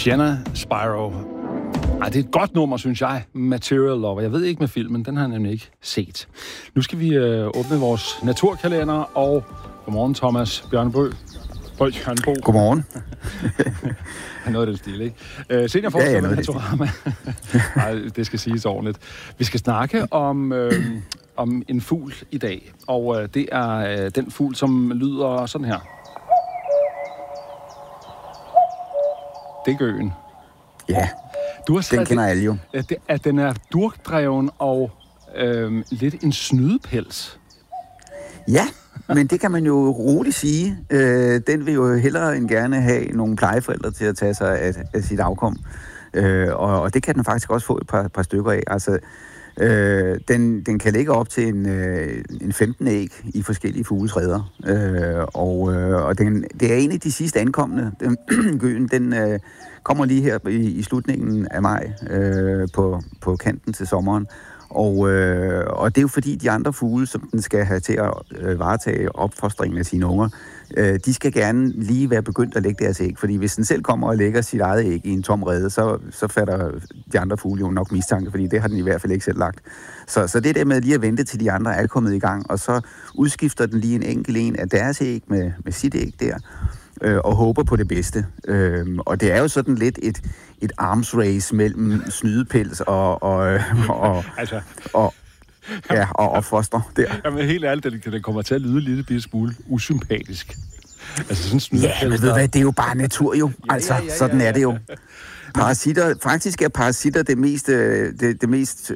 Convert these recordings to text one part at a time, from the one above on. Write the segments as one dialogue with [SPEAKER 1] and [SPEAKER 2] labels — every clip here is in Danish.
[SPEAKER 1] Sienna Spiro. Ej, det er et godt nummer, synes jeg. Material Lover. Jeg ved ikke med filmen, den har jeg nemlig ikke set. Nu skal vi åbne vores naturkalender, og godmorgen, Thomas Bjørnebø. Bjørnebo.
[SPEAKER 2] Godmorgen.
[SPEAKER 1] Noget af den stil, ikke? Seniorforsker med Naturama. Nej, det skal siges ordentligt. Vi skal snakke om en fugl i dag, og det er den fugl, som lyder sådan her. Det er gøen.
[SPEAKER 2] Ja, den kender alle jo.
[SPEAKER 1] At den er durkdreven og lidt en snydepels. Ja,
[SPEAKER 2] men det kan man jo roligt sige. Den vil jo hellere end gerne have nogle plejeforældre til at tage sig af sit afkom. Og det kan den faktisk også få et par stykker af. Altså, den kan ligge op til en 15 æg i forskellige fuglesreder. Og det er en af de sidste ankomne. Gøen, den kommer lige her i slutningen af maj på kanten til sommeren. Og det er jo fordi, de andre fugle, som den skal have til at varetage opfostringen af sine unger, de skal gerne lige være begyndt at lægge deres æg. Fordi hvis den selv kommer og lægger sit eget æg i en tom rede, så fatter de andre fugle jo nok mistanke, fordi det har den i hvert fald ikke selv lagt. Så det der med lige at vente til de andre er kommet i gang, og så udskifter den lige en enkelt en af deres æg med sit æg der, og håber på det bedste. Og det er jo sådan lidt et arms race mellem snydepels og foster der.
[SPEAKER 1] Jamen helt ærligt, det kommer til at lyde en lille smule usympatisk. Altså sådan snydepels.
[SPEAKER 2] Ja, men ved du hvad, det er jo bare natur jo. Sådan er det jo. Parasitter, faktisk er parasitter det mest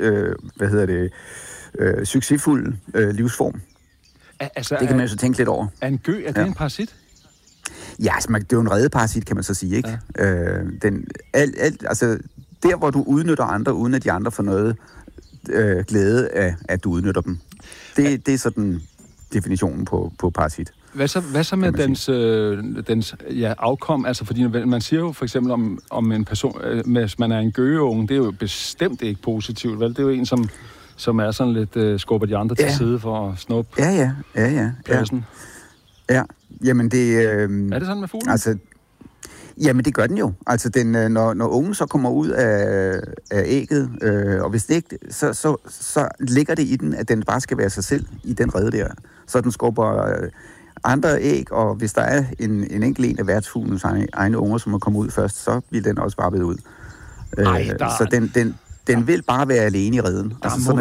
[SPEAKER 2] succesfulde livsform. Altså, det kan man jo så tænke lidt over.
[SPEAKER 1] Er en gø, er det en parasit?
[SPEAKER 2] Ja, altså, det er jo en redeparasit, kan man så sige, ikke? Ja. Altså, der, hvor du udnytter andre, uden at de andre får noget glæde af, at du udnytter dem. Det er sådan definitionen på parasit.
[SPEAKER 1] Hvad så med dens afkom? Altså, fordi man siger jo for eksempel om en person, hvis man er en gøgeunge, det er jo bestemt ikke positivt, vel? Det er jo en, som er sådan lidt skubber de andre til side for at snuppe pladsen.
[SPEAKER 2] Ja, jamen det...
[SPEAKER 1] er det sådan med fuglen?
[SPEAKER 2] Altså, jamen det gør den jo. Altså når ungen så kommer ud af ægget, og hvis det ikke, så ligger det i den, at den bare skal være sig selv i den rede der. Så den skubber andre æg, og hvis der er en enkelt en af værtsfuglens egne unger, som må komme ud først, så bliver den også vappet ud. Så den vil bare være alene i reden.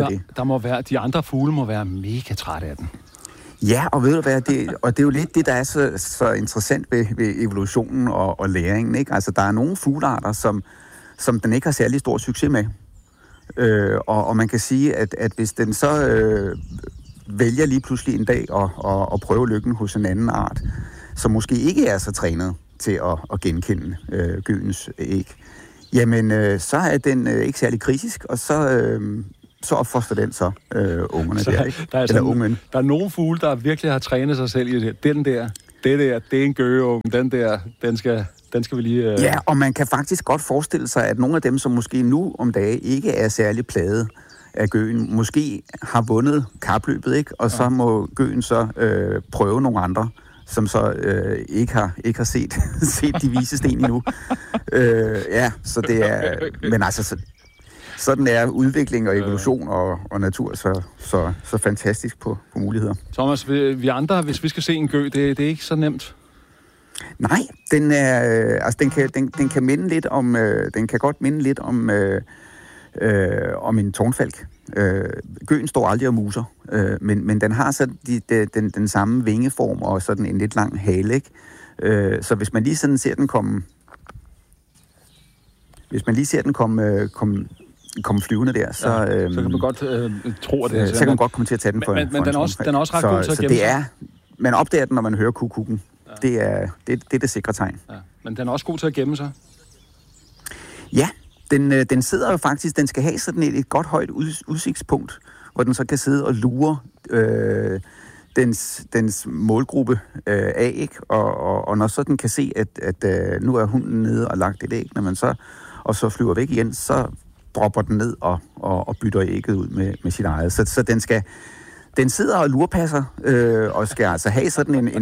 [SPEAKER 1] De andre fugle må være mega trætte af den.
[SPEAKER 2] Ja, og ved du hvad, det er jo lidt det, der er så interessant ved evolutionen og læringen, ikke? Altså, der er nogle fuglearter, som den ikke har særlig stor succes med. Og man kan sige, at hvis den så vælger lige pludselig en dag at prøve lykken hos en anden art, som måske ikke er så trænet til at genkende gøens æg, jamen, så er den ikke særlig kritisk, og så opfoster den så ungerne der, ikke?
[SPEAKER 1] Der er nogle fugle, der virkelig har trænet sig selv i det. Det er en gøgeunge. Den skal vi lige...
[SPEAKER 2] Ja, og man kan faktisk godt forestille sig, at nogle af dem, som måske nu om dage ikke er særlig plaget af gøen, måske har vundet kapløbet, ikke? Og så må gøen så prøve nogle andre, som så ikke har set de vise sten endnu. Så det er... Men altså... Sådan er udvikling og evolution og natur så fantastisk på muligheder.
[SPEAKER 1] Thomas, vi andre, hvis vi skal se en gø, det er ikke så nemt.
[SPEAKER 2] Nej, den kan minde lidt om, den kan godt minde lidt om en tårnfalk. Gøen står aldrig og muser, men den har så den samme vingeform og sådan en lidt lang hale, ikke? Så hvis man lige sådan ser den komme, komme flyvende der, så
[SPEAKER 1] kan man godt tro, at det er
[SPEAKER 2] så kan man godt komme til at tage den for
[SPEAKER 1] men den er også ret god til at gemme sig.
[SPEAKER 2] Man opdager den, når man hører kukukken. Ja. Det er det sikre tegn.
[SPEAKER 1] Ja. Men den er også god til at gemme sig.
[SPEAKER 2] Ja, den sidder jo faktisk, den skal have sådan et godt højt udsigtspunkt, hvor den så kan sidde og lure dens målgruppe af, ikke? Og når så den kan se, at nu er hunden nede og lagt et æg, når man så flyver væk igen, så dropper den ned og bytter ægget ud med sit eget. Så Den sidder og lurpasser, og skal altså have sådan en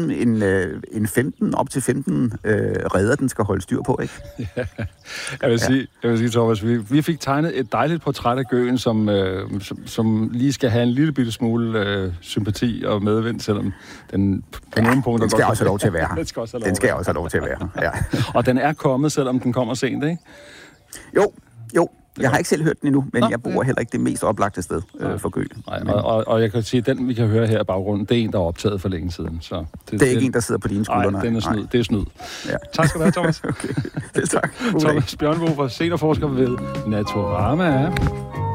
[SPEAKER 2] 15 op til 15 redder, den skal holde styr på, ikke?
[SPEAKER 1] Ja. Jeg vil sige, Thomas, vi fik tegnet et dejligt portræt af gøen, som lige skal have en lille bitte smule sympati og medvind, selvom den på nogle punkter...
[SPEAKER 2] Den skal også have lov til at være her.
[SPEAKER 1] Den skal også have lov til at være her, ja. Og den er kommet, selvom den kommer sent, ikke?
[SPEAKER 2] Jo. Jeg har ikke selv hørt den endnu, men jeg bor heller ikke det mest oplagte sted for gø.
[SPEAKER 1] Nej, og jeg kan sige, at den, vi kan høre her i baggrunden, det er en, der er optaget for længe siden. Så
[SPEAKER 2] det er ikke en, der sidder på dine skuldre.
[SPEAKER 1] Nej, det er snyd. Ja. Tak skal du have, Thomas.
[SPEAKER 2] Okay. Tak.
[SPEAKER 1] Thomas Bjørnbo fra seniorforsker ved Naturama.